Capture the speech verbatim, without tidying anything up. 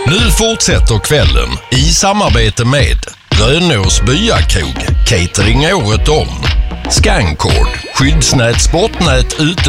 Nu fortsätter kvällen i samarbete med Rönås Byakrog, catering året om, Scancord, skyddsnät, sportnät ute